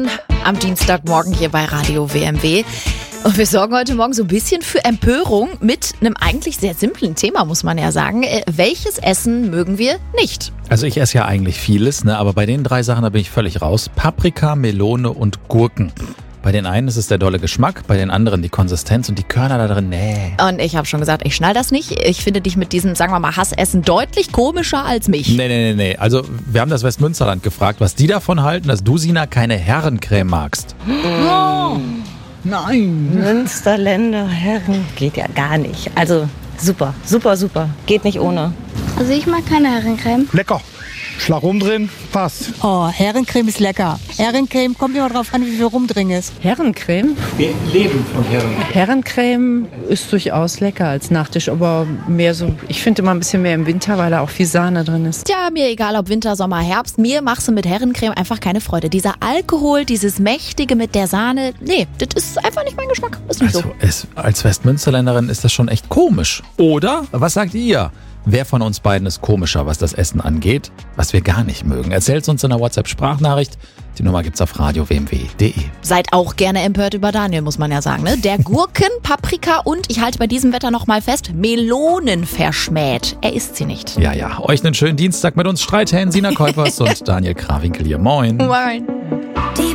Am Dienstagmorgen hier bei Radio WMW. Und wir sorgen heute Morgen so ein bisschen für Empörung mit einem eigentlich sehr simplen Thema, muss man ja sagen. Welches Essen mögen wir nicht? Also ich esse ja eigentlich vieles, aber bei den 3 Sachen, da bin ich völlig raus. Paprika, Melone und Gurken. Bei den einen ist es der dolle Geschmack, bei den anderen die Konsistenz und die Körner da drin, nee. Und ich habe schon gesagt, ich schnall das nicht. Ich finde dich mit diesem, sagen wir mal, Hassessen deutlich komischer als mich. Nee. Also wir haben das Westmünsterland gefragt, was die davon halten, dass du, Sina, keine Herrencreme magst. Oh, nein. Münsterländer Herren geht ja gar nicht. Also super. Geht nicht ohne. Also ich mag keine Herrencreme. Lecker. Schlag rum drin, passt. Oh, Herrencreme ist lecker. Herrencreme kommt immer drauf an, wie viel rum drin ist. Herrencreme? Wir leben von Herrencreme. Herrencreme ist durchaus lecker als Nachtisch, aber mehr so, ich finde immer ein bisschen mehr im Winter, weil da auch viel Sahne drin ist. Tja, mir egal ob Winter, Sommer, Herbst, mir machst du mit Herrencreme einfach keine Freude. Dieser Alkohol, dieses Mächtige mit der Sahne, nee, das ist einfach nicht mein Geschmack. Ist nicht so. Als Westmünsterländerin ist das schon echt komisch. Oder? Was sagt ihr? Wer von uns beiden ist komischer, was das Essen angeht, was wir gar nicht mögen? Erzählt's uns in einer WhatsApp-Sprachnachricht. Die Nummer gibt's auf radiowmw.de. Seid auch gerne empört über Daniel, muss man ja sagen, ne? Der Gurken, Paprika und, ich halte bei diesem Wetter nochmal fest, Melonen verschmäht. Er isst sie nicht. Ja. Euch einen schönen Dienstag mit uns Streithähnen, Sina Kuipers und Daniel Krawinkel hier. Moin. Moin.